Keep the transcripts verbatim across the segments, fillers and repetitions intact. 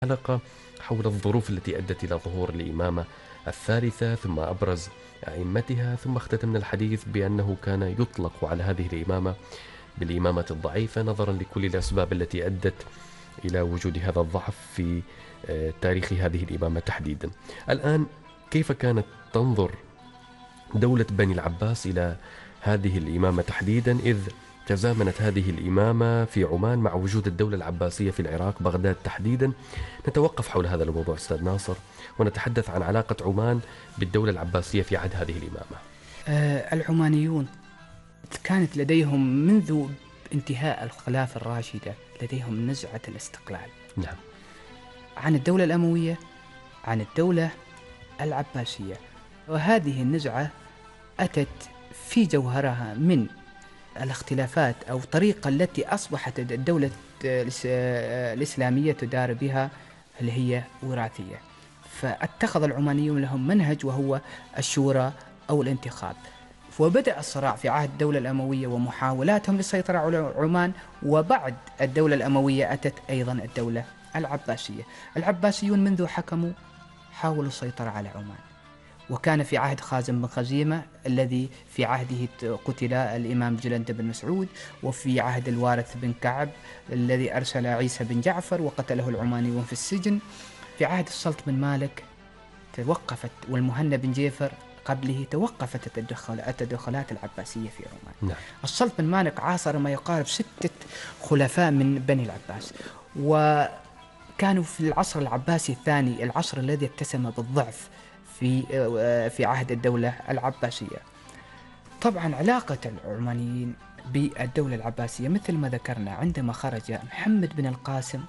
حلقة حول الظروف التي أدت إلى ظهور الإمامة الثالثة، ثم أبرز أئمتها، ثم اختتمنا الحديث بأنه كان يطلق على هذه الإمامة بالإمامة الضعيفة نظرا لكل الأسباب التي أدت إلى وجود هذا الضعف في تاريخ هذه الإمامة تحديدا. الآن كيف كانت تنظر دولة بني العباس إلى هذه الإمامة تحديدا، إذ تزامنت هذه الإمامة في عمان مع وجود الدولة العباسية في العراق، بغداد تحديدا؟ نتوقف حول هذا الموضوع أستاذ ناصر ونتحدث عن علاقة عمان بالدولة العباسية في عهد هذه الإمامة. آه العمانيون كانت لديهم منذ انتهاء الخلافة الراشدة لديهم نزعة الاستقلال. نعم. عن الدولة الأموية، عن الدولة العباسية، وهذه النزعة أتت في جوهرها من الاختلافات أو طريقة التي أصبحت الدولة الإسلامية تدار بها، اللي هي وراثية. فاتخذ العمانيون لهم منهج وهو الشورى أو الانتخاب. وبدأ الصراع في عهد الدولة الأموية ومحاولاتهم للسيطرة على عمان، وبعد الدولة الأموية أتت أيضا الدولة العباسية. العباسيون منذ حكموا حاولوا السيطرة على عمان، وكان في عهد خازن بن خزيمة الذي في عهده قتل الإمام جلند بن مسعود، وفي عهد الوارث بن كعب الذي أرسل عيسى بن جعفر وقتله العمانيون في السجن. في عهد السلط بن مالك توقفت، والمهنا بن جيفر قبله توقفت التدخلات العباسية في عمان. نعم. السلط بن مالك عاصر ما يقارب ستة خلفاء من بني العباس، وكانوا في العصر العباسي الثاني، العصر الذي اتسم بالضعف في في عهد الدولة العباسية. طبعا علاقة العمانيين بالدولة العباسية مثل ما ذكرنا، عندما خرج محمد بن القاسم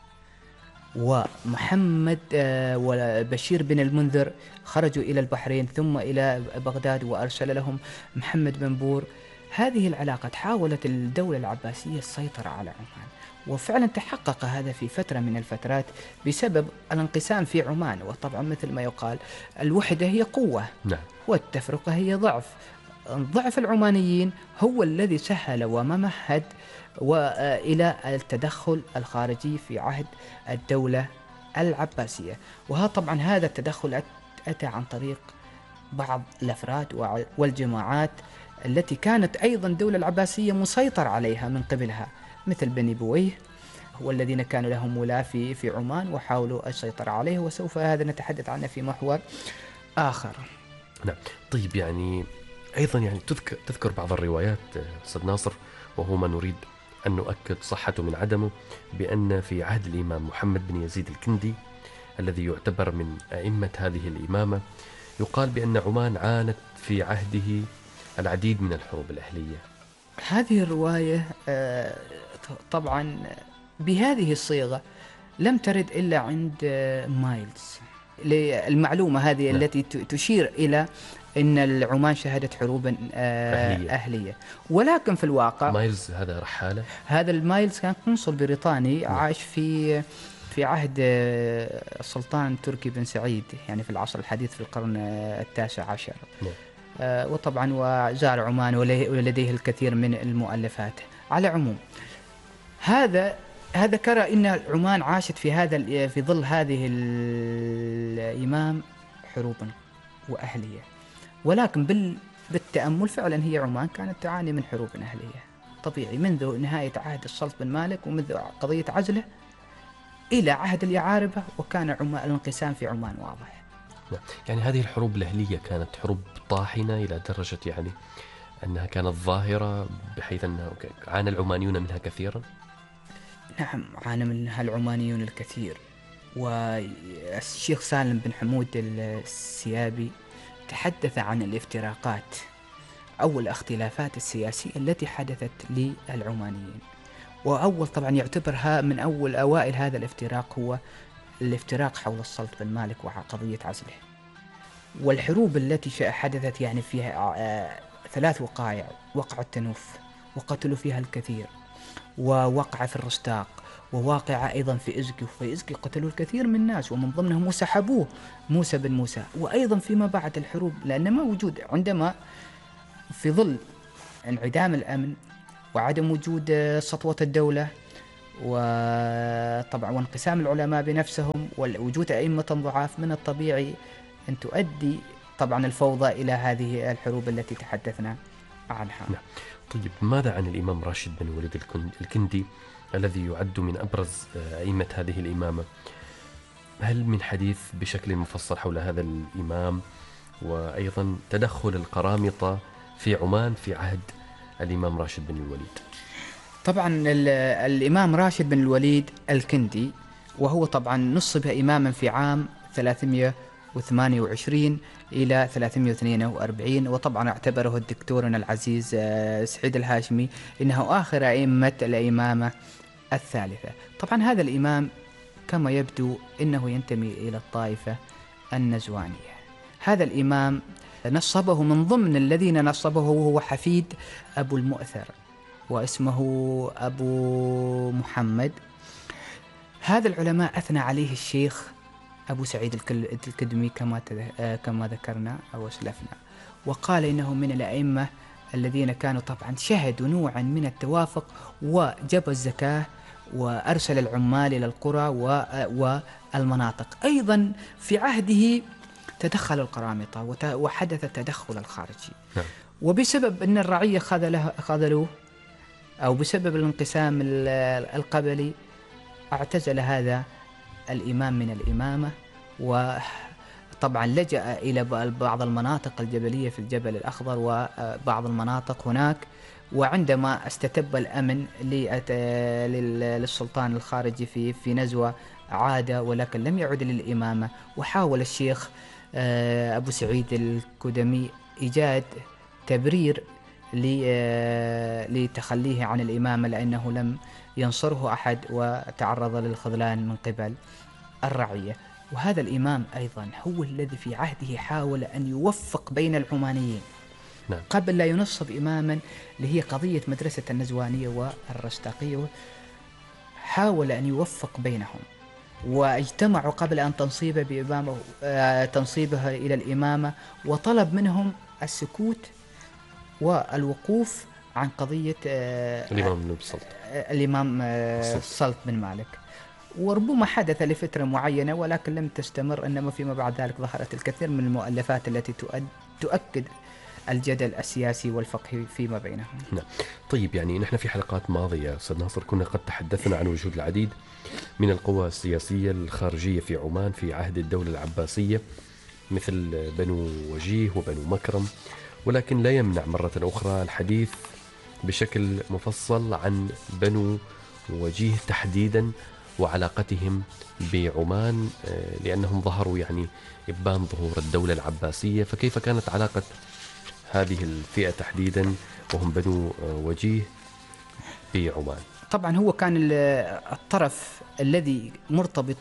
ومحمد وبشير بن المنذر خرجوا إلى البحرين ثم إلى بغداد، وأرسل لهم محمد بن بور. هذه العلاقة حاولت الدولة العباسية السيطرة على عمان، وفعلا تحقق هذا في فترة من الفترات بسبب الانقسام في عمان. وطبعا مثل ما يقال الوحدة هي قوة، نعم. والتفرقة هي ضعف. ضعف العمانيين هو الذي سهل وممهد وإلى التدخل الخارجي في عهد الدولة العباسية. وها طبعا هذا التدخل أتى عن طريق بعض الأفراد والجماعات التي كانت أيضا الدولة العباسية مسيطر عليها من قبلها، مثل بني بويه والذين كانوا لهم ولاة في في عمان وحاولوا السيطرة عليه، وسوف هذا نتحدث عنه في محور آخر. نعم. طيب، يعني أيضا يعني تذكر تذكر بعض الروايات أستاذ ناصر، وهو ما نريد أن نؤكد صحته من عدمه، بأن في عهد الإمام محمد بن يزيد الكندي الذي يعتبر من أئمة هذه الإمامة، يقال بأن عمان عانت في عهده العديد من الحروب الأهلية. هذه الرواية طبعا بهذه الصيغة لم ترد إلا عند مايلز. المعلومة هذه لا. التي تشير إلى أن العمان شهدت حروبا أهلية. أهلية، ولكن في الواقع مايلز هذا رحالة، هذا المايلز كان قنصل بريطاني عاش في في عهد السلطان تركي بن سعيد، يعني في العصر الحديث في القرن التاسع عشر. لا. آه وطبعا وزار عمان ولديه الكثير من المؤلفات. على عموم هذا هذا كرى ان عمان عاشت في هذا في ظل هذه الامام حروبا واهليه، ولكن بال بالتامل فعلا هي عمان كانت تعاني من حروب اهليه طبيعي منذ نهايه عهد السلط بن مالك ومنذ قضيه عزله الى عهد الاعاربه، وكان عمان الانقسام في عمان واضح. يعني هذه الحروب الأهلية كانت حروب طاحنة إلى درجة يعني أنها كانت ظاهرة بحيث أنها عانى العمانيون منها كثيرا؟ نعم، عانى منها العمانيون الكثير. والشيخ سالم بن حمود السيابي تحدث عن الافتراقات أو الاختلافات السياسية التي حدثت للعمانيين، وأول طبعا يعتبرها من أول أوائل هذا الافتراق هو الافتراق حول السلط بن مالك وقضية عزله، والحروب التي حدثت يعني فيها آه ثلاث وقائع: وقع التنوف وقتلوا فيها الكثير، ووقع في الرستاق، وواقع أيضا في إزقي. وفي إزقي قتلوا الكثير من الناس ومن ضمنهم موسى حبوه موسى بن موسى. وأيضا فيما بعد الحروب، لأن ما وجود عندما في ظل انعدام الأمن وعدم وجود سطوة الدولة وطبعا وانقسام العلماء بنفسهم ووجود أئمة ضعاف من الطبيعي أن تؤدي طبعا الفوضى إلى هذه الحروب التي تحدثنا عنها. نعم. طيب ماذا عن الإمام راشد بن الوليد الكندي الذي يعد من أبرز أئمة هذه الإمامة؟ هل من حديث بشكل مفصل حول هذا الإمام، وأيضا تدخل القرامطة في عمان في عهد الإمام راشد بن الوليد؟ طبعا الإمام راشد بن الوليد الكندي، وهو طبعا نصب إماما في عام ثلاثمئة وثمانية وعشرين إلى ثلاثمئة واثنين وأربعين، وطبعا اعتبره الدكتورنا العزيز سعيد الهاشمي إنه آخر أئمة الإمامة الثالثة. طبعا هذا الإمام كما يبدو إنه ينتمي إلى الطائفة النزوانية. هذا الإمام نصبه من ضمن الذين نصبه وهو حفيد أبو المؤثر واسمه أبو محمد. هذا العلماء أثنى عليه الشيخ أبو سعيد الكدمي كما كما ذكرنا أو أسلفنا، وقال إنه من الأئمة الذين كانوا طبعا شهدوا نوعا من التوافق وجب الزكاة وأرسل العمال إلى القرى والمناطق. أيضا في عهده تدخل القرامطة وحدث التدخل الخارجي، وبسبب أن الرعية خذلوه أو بسبب الانقسام القبلي اعتزل هذا الإمام من الإمامة، وطبعا لجأ إلى بعض المناطق الجبلية في الجبل الأخضر وبعض المناطق هناك. وعندما استتب الأمن للسلطان الخارجي في في نزوة عاد، ولكن لم يعد للإمامة. وحاول الشيخ أبو سعيد الكدمي إيجاد تبرير لتخليه عن الإمامة لأنه لم ينصره أحد وتعرض للخذلان من قبل الرعية. وهذا الإمام أيضا هو الذي في عهده حاول أن يوفق بين العمانيين. نعم. قبل لا ينصب إماما اللي هي قضية مدرسة النزوانية والرستاقية، حاول أن يوفق بينهم، واجتمعوا قبل أن تنصيبه بإمامه تنصيبها إلى الإمامة، وطلب منهم السكوت والوقوف عن قضية الإمام بن سلط الإمام سلط بن مالك. وربما حدث لفترة معينة ولكن لم تستمر، إنما فيما بعد ذلك ظهرت الكثير من المؤلفات التي تؤكد الجدل السياسي والفقهي فيما بينهم. نعم. طيب يعني نحن في حلقات ماضية أستاذ ناصر كنا قد تحدثنا عن وجود العديد من القوى السياسية الخارجية في عمان في عهد الدولة العباسية مثل بنو وجيه وبنو مكرم، ولكن لا يمنع مرة أخرى الحديث بشكل مفصل عن بنو وجيه تحديدا وعلاقتهم بعمان، لأنهم ظهروا يعني إبان ظهور الدولة العباسية. فكيف كانت علاقة هذه الفئة تحديدا وهم بنو وجيه بعمان؟ طبعا هو كان الطرف الذي مرتبط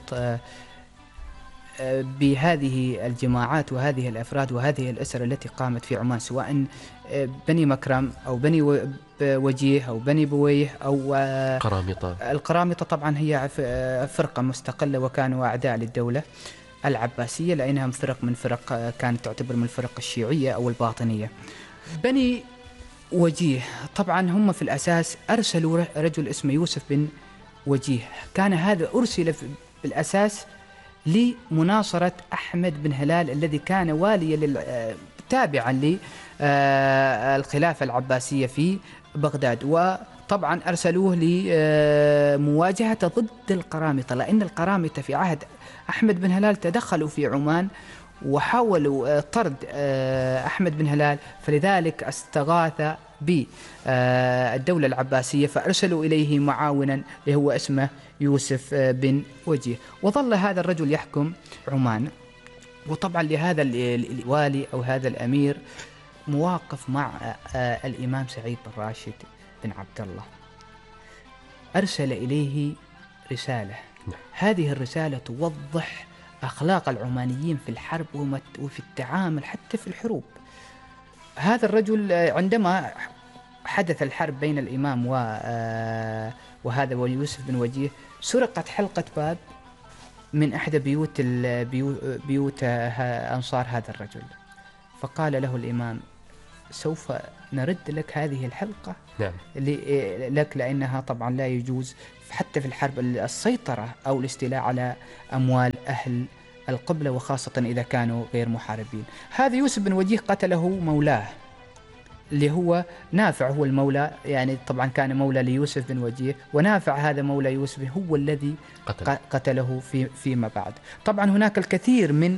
بهذه الجماعات وهذه الأفراد وهذه الأسر التي قامت في عمان، سواء بني مكرم أو بني وجيه أو بني بويه أو قرامطة. القرامطة طبعا هي فرقة مستقلة وكانوا أعداء للدولة العباسية لأنها فرق من فرق كانت تعتبر من الفرق الشيوعية أو الباطنية. بني وجيه طبعا هم في الأساس أرسلوا رجل اسمه يوسف بن وجيه، كان هذا أرسل بالأساس لمناصرة أحمد بن هلال الذي كان واليا تابعا للخلافة العباسية في بغداد، وطبعا أرسلوه لمواجهة ضد القرامطة، لأن القرامطة في عهد أحمد بن هلال تدخلوا في عمان وحاولوا طرد أحمد بن هلال، فلذلك استغاث بالدولة العباسية فأرسلوا إليه معاونا اللي هو اسمه يوسف بن وجيه، وظل هذا الرجل يحكم عمان. وطبعا لهذا الوالي أو هذا الأمير مواقف مع الإمام سعيد بن راشد بن عبد الله، أرسل إليه رسالة، هذه الرسالة توضح أخلاق العمانيين في الحرب وفي التعامل حتى في الحروب. هذا الرجل عندما حدث الحرب بين الإمام وهذا ويوسف بن وجيه سرقت حلقة باب من إحدى بيوت بيوت أنصار هذا الرجل، فقال له الإمام سوف نرد لك هذه الحلقة نعم. لك، لأنها طبعا لا يجوز حتى في الحرب السيطرة أو الاستيلاء على أموال أهل القبلة، وخاصة إذا كانوا غير محاربين. هذا يوسف بن وجيه قتله مولاه اللي هو نافع، هو المولى، يعني طبعا كان مولى ليوسف بن وجيه، ونافع هذا مولى يوسف هو الذي قتل. قتله في فيما بعد. طبعا هناك الكثير من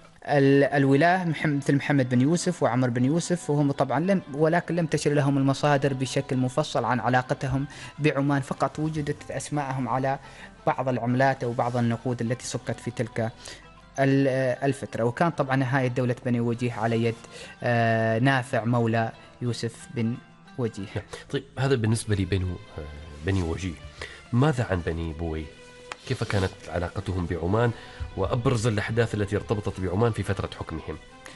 الولاة مثل محمد بن يوسف وعمر بن يوسف، وهم طبعا لم ولكن لم تشر لهم المصادر بشكل مفصل عن علاقتهم بعمان، فقط وجدت أسماءهم على بعض العملات أو بعض النقود التي سكت في تلك الفترة. وكان طبعا نهاية دولة بني وجيه على يد نافع مولى يوسف بن وجيه. طيب هذا بالنسبة لبنو بني وجيه. ماذا عن بني بويه؟ كيف كانت علاقتهم بعمان وأبرز الأحداث التي ارتبطت بعمان في فترة حكمهم؟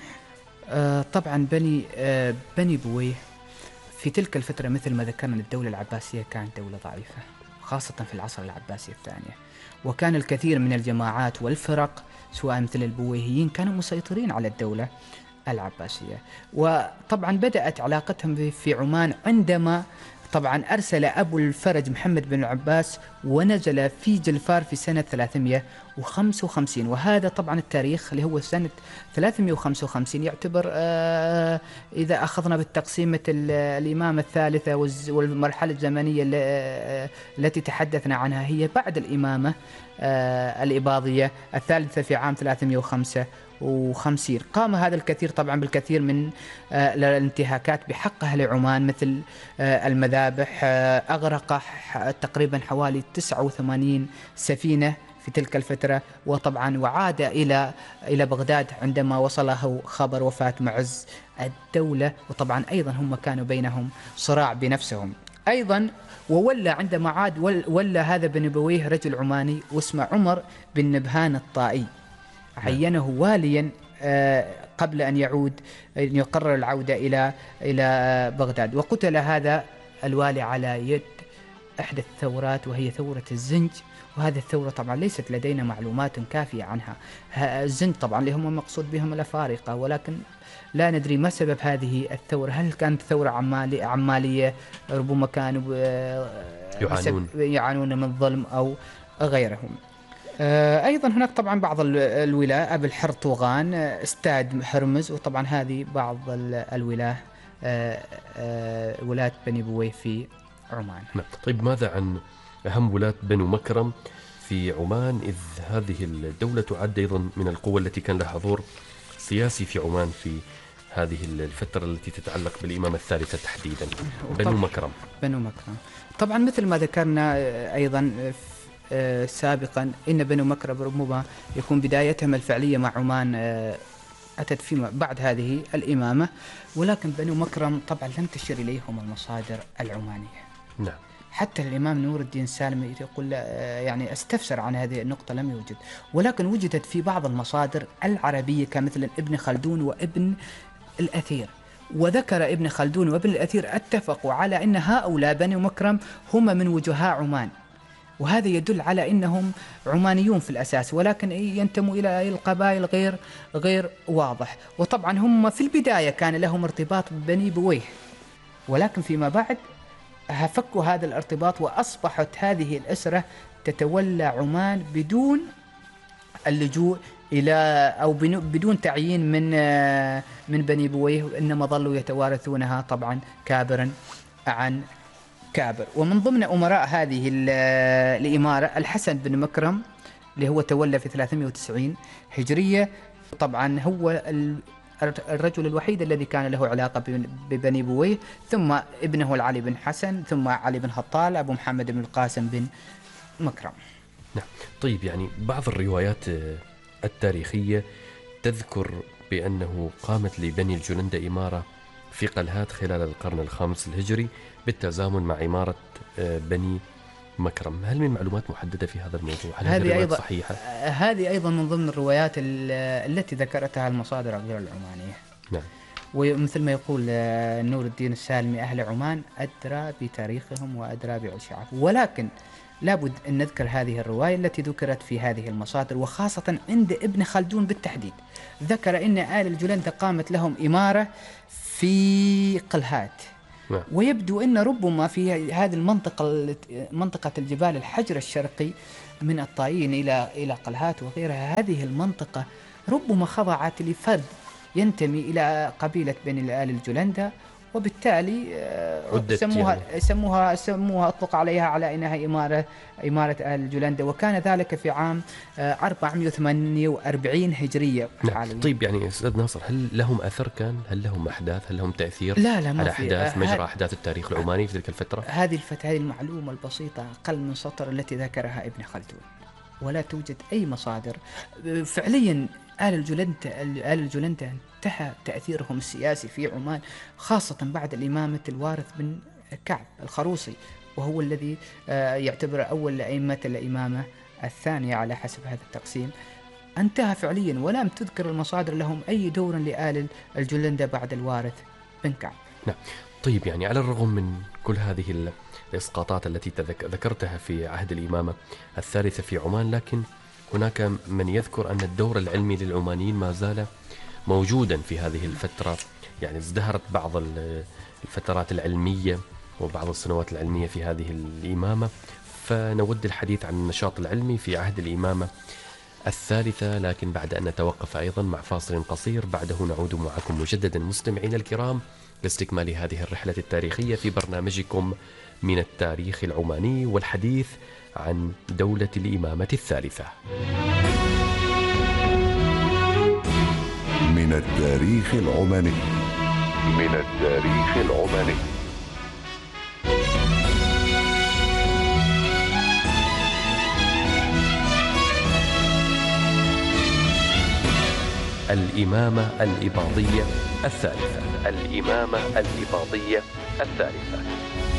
آه طبعا بني آه بني بويه في تلك الفترة مثل ما ذكرنا الدولة العباسية كانت دولة ضعيفة، خاصة في العصر العباسي الثانية، وكان الكثير من الجماعات والفرق سواء مثل البويهيين كانوا مسيطرين على الدولة العباسية. وطبعا بدأت علاقتهم في عمان عندما طبعا أرسل أبو الفرج محمد بن عباس ونزل في جلفار في سنة ثلاثمئة وخمسة وخمسين، وهذا طبعا التاريخ اللي هو سنة ثلاثمئة وخمسة وخمسين يعتبر آه إذا أخذنا بالتقسيمة الإمامة الثالثة والمرحلة الزمنية التي تحدثنا عنها هي بعد الإمامة آه الإباضية الثالثة في عام ثلاثمئة وخمسة وخمسين. قام هذا الكثير طبعا بالكثير من آه الانتهاكات بحق أهل عمان مثل آه المذابح، آه أغرق تقريبا حوالي تسعة وثمانين سفينة في تلك الفترة، وطبعا وعاد إلى إلى بغداد عندما وصله خبر وفاة معز الدولة، وطبعا أيضا هم كانوا بينهم صراع بنفسهم أيضا. وولى عندما عاد ولى هذا بن بويه رجل عماني واسمه عمر بن نبهان الطائي، عينه واليا قبل أن يعود أن يقرر العودة إلى إلى بغداد. وقتل هذا الوالي على يد إحدى الثورات وهي ثورة الزنج، وهذه الثورة طبعا ليست لدينا معلومات كافية عنها. الزنج طبعا اللي هم مقصود بهم الأفارقة، ولكن لا ندري ما سبب هذه الثورة، هل كانت ثورة عمالية, عمالية ربما كانوا يعانون يعانون من ظلم أو غيرهم. أيضا هناك طبعا بعض الولاة أبي الحر طوغان، استاد حرمز، وطبعا هذه بعض الولاة ولاة بني بويه في عمان. طيب ماذا عن أهم ولاة بنو مكرم في عمان، إذ هذه الدولة تعد أيضا من القوى التي كان لها دور سياسي في عمان في هذه الفترة التي تتعلق بالإمامة الثالثة تحديدا؟ بنو مكرم بنو مكرم طبعا مثل ما ذكرنا أيضا سابقا إن بنو مكرم ربما يكون بدايتهم الفعلية مع عمان أتت فيما بعد هذه الإمامة، ولكن بنو مكرم طبعا لم تشر إليهم المصادر العمانية. نعم. حتى الإمام نور الدين سالم يقول يعني استفسر عن هذه النقطة لم يوجد، ولكن وجدت في بعض المصادر العربية كمثل ابن خلدون وابن الأثير. وذكر ابن خلدون وابن الأثير اتفقوا على أن هؤلاء بني مكرم هم من وجهاء عمان، وهذا يدل على أنهم عمانيون في الأساس، ولكن ينتموا إلى القبائل غير غير واضح. وطبعا هم في البداية كان لهم ارتباط ببني بويه، ولكن فيما بعد فكوا هذا الارتباط وأصبحت هذه الأسرة تتولى عمان بدون اللجوء إلى أو بدون تعيين من من بني بويه، إنما ظلوا يتوارثونها طبعا كابرا عن كابر. ومن ضمن أمراء هذه الإمارة الحسن بن مكرم اللي هو تولى في ثلاثمئة وتسعين هجرية، طبعا هو الرجل الوحيد الذي كان له علاقة ببني بويه، ثم ابنه العلي بن حسن، ثم علي بن خطال، أبو محمد بن القاسم بن مكرم. نعم. طيب يعني بعض الروايات التاريخية تذكر بأنه قامت لبني الجلندة إمارة في قلهات خلال القرن الخامس الهجري بالتزامن مع إمارة بني مكرم. هل من معلومات محددة في هذا الموضوع؟ هل هذه أيضا صحيحة؟ هذه أيضا من ضمن الروايات التي ذكرتها المصادر غير العمانية. نعم. ومثل ما يقول نور الدين السالمي أهل عمان أدرى بتاريخهم وأدرى بعشاعهم، ولكن لابد أن نذكر هذه الرواية التي ذكرت في هذه المصادر، وخاصة عند ابن خلدون بالتحديد ذكر أن آل الجلندة قامت لهم إمارة في قلهات. نعم. ويبدو أن ربما في هذه المنطقة، منطقة الجبال الحجر الشرقي من الطايين إلى إلى قلهات وغيرها، هذه المنطقة ربما خضعت لفرد ينتمي إلى قبيلة بني الآل الجلندة، وبالتالي سموها يعني. سموها سموها أطلق عليها على أنها إمارة إمارة آل الجلندة، وكان ذلك في عام أربعمائة وثمانية وأربعين هجرية. نعم. طيب يعني أستاذ ناصر، هل لهم أثر كان؟ هل لهم أحداث؟ هل لهم تأثير لا لا على أحداث مجرى أحداث التاريخ العماني في تلك الفترة؟ هذه الفترة، هذه المعلومة البسيطة أقل من سطر التي ذكرها ابن خلدون، ولا توجد أي مصادر. فعليا آل الجلندة آل الجلندة انتهى تأثيرهم السياسي في عمان، خاصة بعد الإمامة الوارث بن كعب الخروصي، وهو الذي يعتبر أول أئمة الإمامة الثانية على حسب هذا التقسيم. انتهى فعليا، ولم تذكر المصادر لهم أي دور لآل الجلندة بعد الوارث بن كعب. نعم. طيب يعني على الرغم من كل هذه الإسقاطات التي ذكرتها في عهد الإمامة الثالثة في عمان، لكن هناك من يذكر أن الدور العلمي للعمانيين ما زال موجودا في هذه الفترة. يعني ازدهرت بعض الفترات العلمية وبعض السنوات العلمية في هذه الإمامة، فنود الحديث عن النشاط العلمي في عهد الإمامة الثالثة، لكن بعد أن نتوقف أيضا مع فاصل قصير. بعده نعود معكم مجددا مستمعين الكرام لاستكمال هذه الرحلة التاريخية في برنامجكم من التاريخ العماني، والحديث عن دولة الإمامة الثالثة. من التاريخ العماني. من التاريخ العماني. الإمامة الإباضية الثالثة. الإمامة الإباضية الثالثة.